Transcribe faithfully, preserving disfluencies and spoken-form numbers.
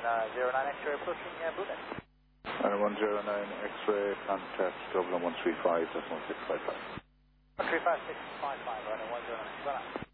uh, zero nine X-ray approaching uh, Bhutan. And one zero nine X-ray, contact Dublin one three five, that's one six five five. one three five six five five, running one zero nine, well out.